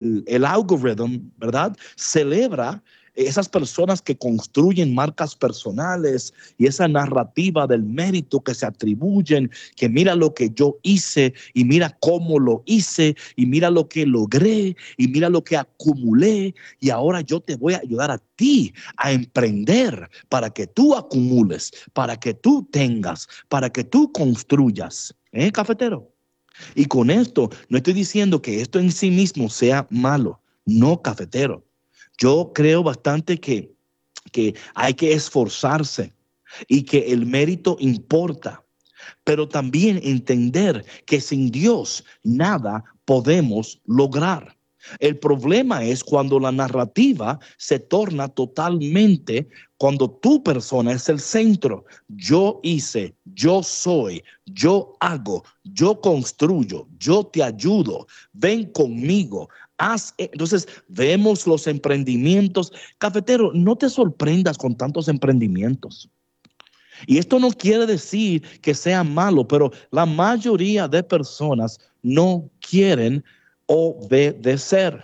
el algoritmo, ¿verdad? Celebra esas personas que construyen marcas personales y esa narrativa del mérito que se atribuyen, que mira lo que yo hice y mira cómo lo hice y mira lo que logré y mira lo que acumulé, y ahora yo te voy a ayudar a ti a emprender para que tú acumules, para que tú tengas, para que tú construyas. Cafetero? Y con esto no estoy diciendo que esto en sí mismo sea malo, no, cafetero. Yo creo bastante que hay que esforzarse y que el mérito importa, pero también entender que sin Dios nada podemos lograr. El problema es cuando la narrativa se torna totalmente, cuando tu persona es el centro. Yo hice, yo soy, yo hago, yo construyo, yo te ayudo, ven conmigo. Entonces vemos los emprendimientos. Cafetero, no te sorprendas con tantos emprendimientos. Y esto no quiere decir que sea malo, pero la mayoría de personas no quieren obedecer.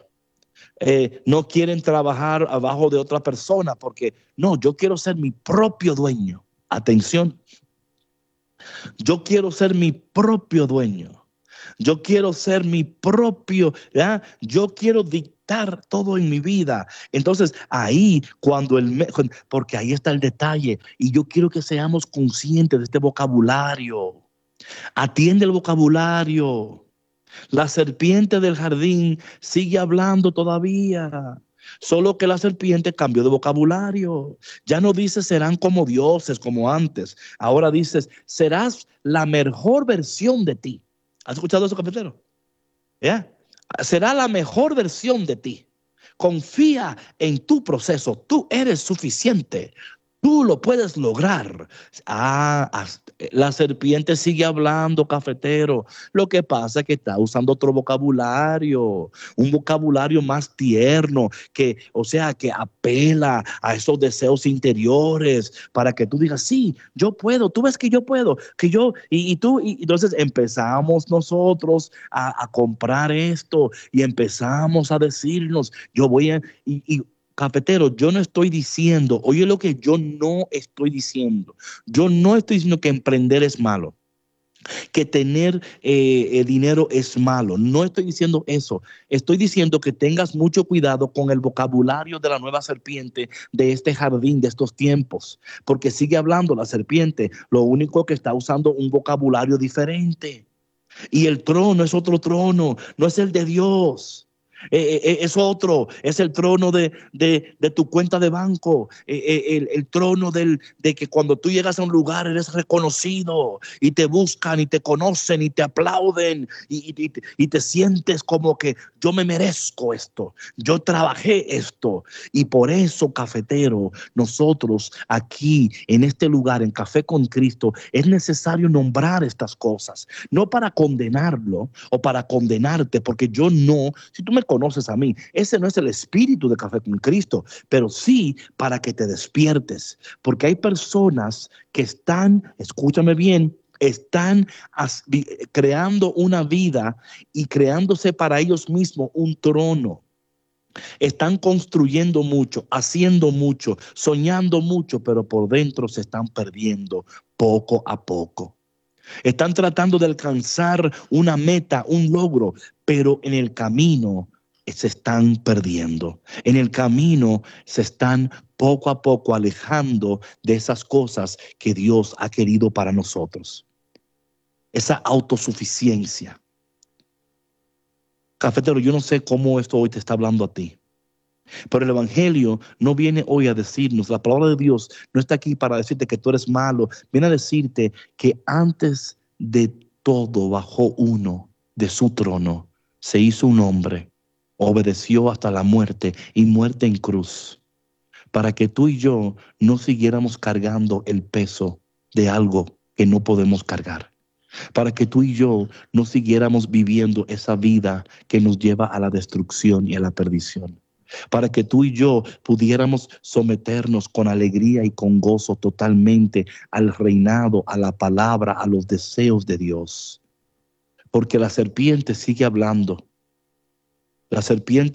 No quieren trabajar abajo de otra persona porque no, yo quiero ser mi propio dueño. Atención, yo quiero ser mi propio dueño. Yo quiero ser mi propio, ¿ya? Yo quiero dictar todo en mi vida. Entonces ahí porque ahí está el detalle, y yo quiero que seamos conscientes de este vocabulario. Atiende el vocabulario. La serpiente del jardín sigue hablando todavía. Solo que la serpiente cambió de vocabulario. Ya no dice serán como dioses como antes. Ahora dices serás la mejor versión de ti. ¿Has escuchado eso, cafetero? ¿Ya? Será la mejor versión de ti. Confía en tu proceso. Tú eres suficiente. Tú lo puedes lograr. La serpiente sigue hablando, cafetero. Lo que pasa es que está usando otro vocabulario, un vocabulario más tierno, o sea, que apela a esos deseos interiores para que tú digas, sí, yo puedo, tú ves que yo puedo, y entonces empezamos nosotros a comprar esto y empezamos a decirnos, yo voy a, cafetero, yo no estoy diciendo, oye lo que yo no estoy diciendo. Yo no estoy diciendo que emprender es malo, que tener dinero es malo. No estoy diciendo eso. Estoy diciendo que tengas mucho cuidado con el vocabulario de la nueva serpiente de este jardín, de estos tiempos, porque sigue hablando la serpiente. Lo único que está usando un vocabulario diferente. Y el trono es otro trono, no es el de Dios. Es otro, es el trono de tu cuenta de banco, el trono de que cuando tú llegas a un lugar eres reconocido y te buscan y te conocen y te aplauden y te sientes como que yo me merezco esto, yo trabajé esto. Y por eso, cafetero, nosotros aquí en este lugar, en Café con Cristo, es necesario nombrar estas cosas, no para condenarlo o para condenarte, porque yo no, si tú me conoces a mí, ese no es el espíritu de Café con Cristo, pero sí para que te despiertes, porque hay personas que están, escúchame bien, están creando una vida y creándose para ellos mismos un trono. Están construyendo mucho, haciendo mucho, soñando mucho, pero por dentro se están perdiendo poco a poco. Están tratando de alcanzar una meta, un logro, pero en el camino se están perdiendo. En el camino se están poco a poco alejando de esas cosas que Dios ha querido para nosotros. Esa autosuficiencia. Cafetero, yo no sé cómo esto hoy te está hablando a ti, pero el evangelio no viene hoy a decirnos, la palabra de Dios no está aquí para decirte que tú eres malo, viene a decirte que antes de todo bajó uno de su trono, se hizo un hombre, obedeció hasta la muerte y muerte en cruz, para que tú y yo no siguiéramos cargando el peso de algo que no podemos cargar, para que tú y yo no siguiéramos viviendo esa vida que nos lleva a la destrucción y a la perdición, para que tú y yo pudiéramos someternos con alegría y con gozo totalmente al reinado, a la palabra, a los deseos de Dios. Porque la serpiente sigue hablando. La serpiente